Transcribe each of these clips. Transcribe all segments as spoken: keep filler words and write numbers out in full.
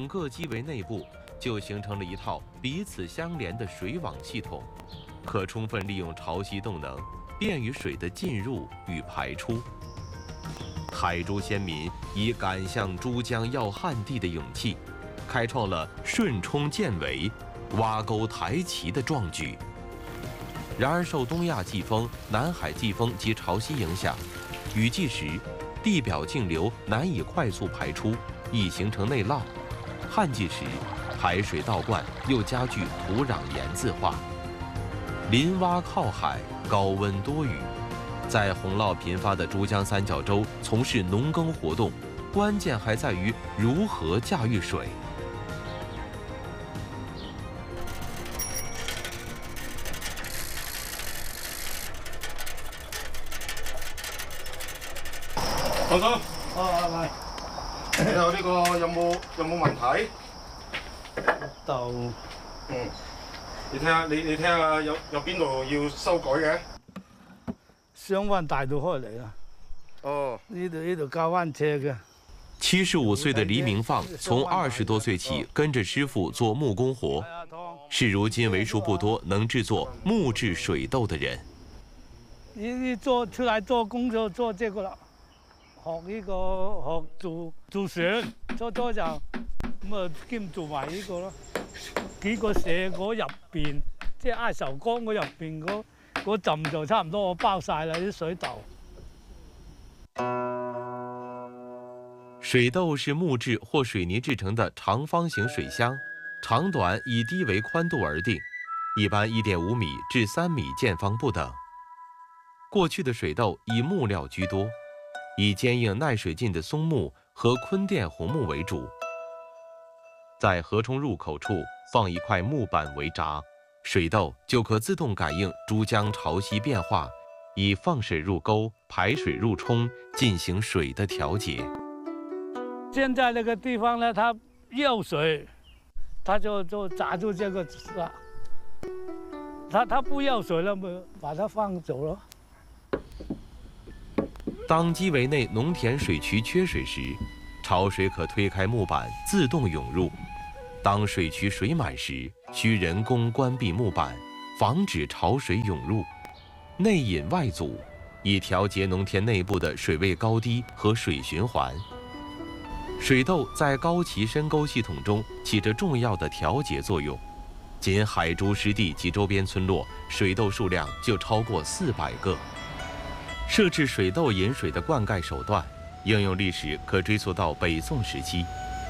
整个基围内部就形成了一套彼此相连的水网系统，可充分利用潮汐动能，便于水的进入与排出。海珠先民以赶向珠江要旱地的勇气，开创了顺冲建围、挖沟抬旗的壮举。然而，受东亚季风、南海季风及潮汐影响，雨季时地表径流难以快速排出，易形成内涝；旱季时海水倒灌，又加剧土壤盐渍化。林洼靠海，高温多雨，在洪涝频发的珠江三角洲从事农耕活动，关键还在于如何驾驭水。 放心。啊，係。你睇呢個有冇有冇問題？ 就嗯，你睇下，你你睇下有有邊度要修改嘅？ 雙灣大道開嚟啦。 哦， 呢度呢度交彎車嘅。 七十五岁的黎明放从二十多岁起跟着师傅做木工活，是如今为数不多能制作木质水豆的人。 你做出來做工就做這個啦。學呢個學做做船，初初就咁啊兼做埋呢個咯。幾個社嗰入邊，即係挨壽江嗰入邊嗰嗰浸就差唔多我包晒啦啲水豆。 水豆是木质或水泥制成的长方形水箱，长短以低为宽度而定，一般 一点五米至三米见方不等。过去的水豆以木料居多，以坚硬耐水劲的松木和坤甸红木为主。在河冲入口处放一块木板为闸，水豆就可自动感应珠江潮汐变化，以放水入沟、排水入冲进行水的调节。 现在那个地方呢，它要水，它就就闸住这个了。它它不要水了，么把它放走了。 当基围内农田水渠缺水时，潮水可推开木板自动涌入；当水渠水满时，需人工关闭木板，防止潮水涌入，内引外阻，以调节农田内部的水位高低和水循环。水豆在高崎深沟系统中起着重要的调节作用，仅海珠湿地及周边村落水豆数量就超过四百个。设置水豆引水的灌溉手段，应用历史可追溯到北宋时期。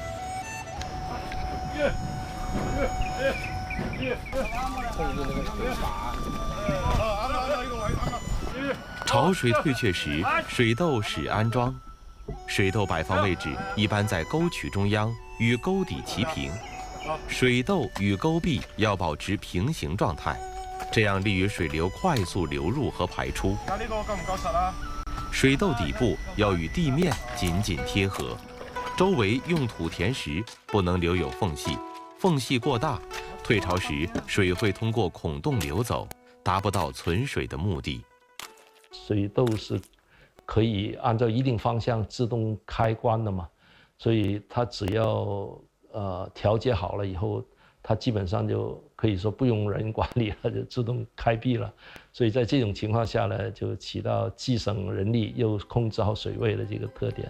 潮水退却时，水豆始安装。水豆摆放位置一般在沟渠中央，与沟底齐平。水豆与沟壁要保持平行状态，这样利于水流快速流入和排出。 睇呢個夠唔夠實啊？ 水豆底部要与地面紧紧贴合，周围用土填实，不能留有缝隙，缝隙过大，退潮时水会通过孔洞流走，达不到存水的目的。 水豆是可以按照一定方向自动开关的嘛，所以它只要呃调节好了以后，它基本上就可以说不用人管理了，就自动开闭了。所以在这种情况下呢，就起到既省人力又控制好水位的这个特点。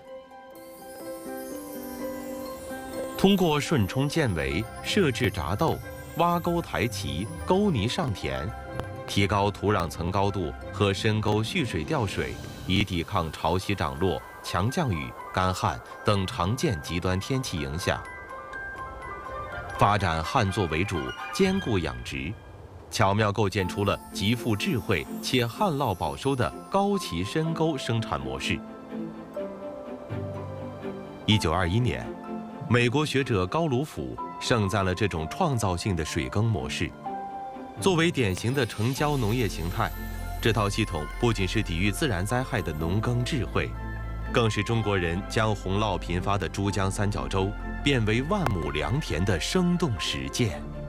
通过顺冲建围、设置闸豆、挖沟抬旗、沟泥上填，提高土壤层高度和深沟蓄水调水，以抵抗潮汐涨落、强降雨、干旱等常见极端天气影响。发展旱作为主，兼顾养殖，巧妙构建出了极富智慧且旱涝保收的高崎深沟生产模式。一九二一年，美国学者高卢甫盛赞了这种创造性的水耕模式。作为典型的城郊农业形态，这套系统不仅是抵御自然灾害的农耕智慧，更是中国人将洪涝频发的珠江三角洲变为万亩良田的生动实践。